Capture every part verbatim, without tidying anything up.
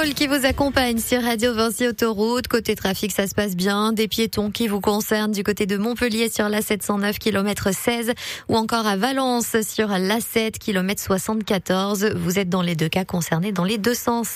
Paul qui vous accompagne sur Radio Vinci Autoroute. Côté trafic, ça se passe bien. Des piétons qui vous concernent du côté de Montpellier sur l'A sept cent neuf, kilomètre seize, ou encore à Valence sur l'A sept, kilomètre soixante-quatorze. Vous êtes dans les deux cas concernés dans les deux sens.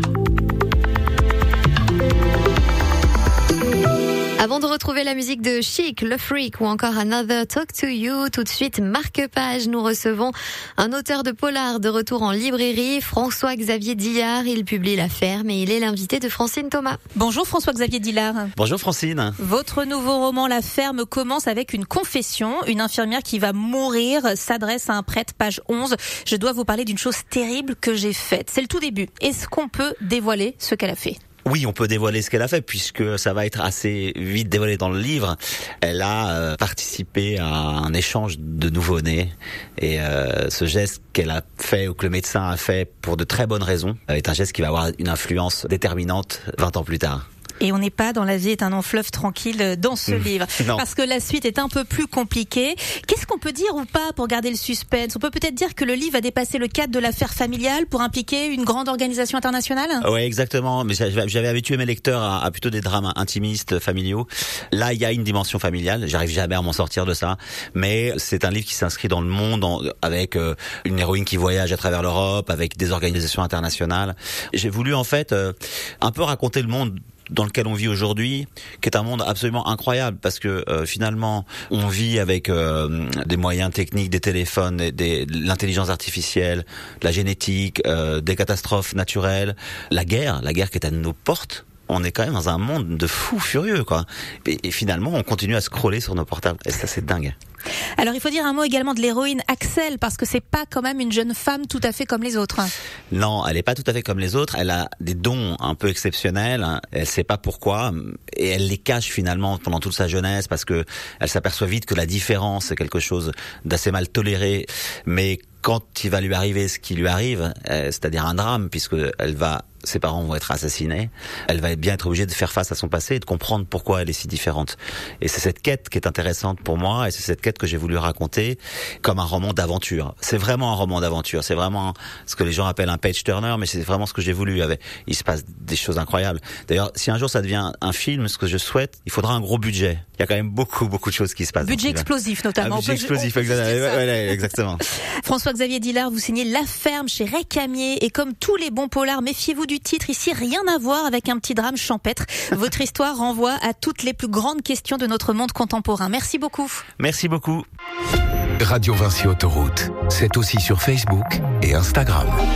Avant de retrouver la musique de Chic, Le Freak ou encore Another Talk to You, tout de suite, marque-page, nous recevons un auteur de polar de retour en librairie, François-Xavier Dillard. Il publie La Ferme et il est l'invité de Francine Thomas. Bonjour François-Xavier Dillard. Bonjour Francine. Votre nouveau roman La Ferme commence avec une confession. Une infirmière qui va mourir s'adresse à un prêtre, page onze. Je dois vous parler d'une chose terrible que j'ai faite. C'est le tout début. Est-ce qu'on peut dévoiler ce qu'elle a fait ? Oui, on peut dévoiler ce qu'elle a fait puisque ça va être assez vite dévoilé dans le livre. Elle a euh, participé à un échange de nouveau-nés et euh, ce geste qu'elle a fait ou que le médecin a fait pour de très bonnes raisons euh, est un geste qui va avoir une influence déterminante vingt ans plus tard. Et on n'est pas dans La vie est un long fleuve tranquille dans ce mmh, livre. Non. Parce que la suite est un peu plus compliquée. Qu'est-ce qu'on peut dire ou pas pour garder le suspense ? On peut peut-être dire que le livre a dépassé le cadre de l'affaire familiale pour impliquer une grande organisation internationale ? Oui, exactement. Mais j'avais habitué mes lecteurs à, à plutôt des drames intimistes, familiaux. Là, il y a une dimension familiale. J'arrive jamais à m'en sortir de ça. Mais c'est un livre qui s'inscrit dans le monde en, avec euh, une héroïne qui voyage à travers l'Europe, avec des organisations internationales. J'ai voulu en fait euh, un peu raconter le monde dans lequel on vit aujourd'hui, qui est un monde absolument incroyable, parce que euh, finalement, on vit avec euh, des moyens techniques, des téléphones, des, des, l'intelligence artificielle, la génétique, euh, des catastrophes naturelles, la guerre, la guerre qui est à nos portes. On est quand même dans un monde de fous furieux, quoi. Et, et finalement, on continue à scroller sur nos portables. Et ça, c'est dingue. Alors, il faut dire un mot également de l'héroïne Axel, parce que c'est pas quand même une jeune femme tout à fait comme les autres. Non, elle est pas tout à fait comme les autres. Elle a des dons un peu exceptionnels. Elle sait pas pourquoi. Et elle les cache finalement pendant toute sa jeunesse, parce que elle s'aperçoit vite que la différence est quelque chose d'assez mal toléré. Mais quand il va lui arriver ce qui lui arrive, euh, c'est-à-dire un drame, puisque elle va, ses parents vont être assassinés, elle va bien être obligée de faire face à son passé et de comprendre pourquoi elle est si différente. Et c'est cette quête qui est intéressante pour moi, et c'est cette quête que j'ai voulu raconter comme un roman d'aventure. C'est vraiment un roman d'aventure, c'est vraiment ce que les gens appellent un page turner, mais c'est vraiment ce que j'ai voulu. Il se passe des choses incroyables. D'ailleurs, si un jour ça devient un film, ce que je souhaite, il faudra un gros budget. Il y a quand même beaucoup, beaucoup de choses qui se passent. Budget explosif notamment. Un budget explosif, exactement. Ouais, exactement. François-Xavier Dillard, vous signez La Ferme chez Recamier, et comme tous les bons polars, méfiez-vous du titre. Ici, rien à voir avec un petit drame champêtre. Votre histoire renvoie à toutes les plus grandes questions de notre monde contemporain. Merci beaucoup. Merci beaucoup. Radio Vinci Autoroute, c'est aussi sur Facebook et Instagram.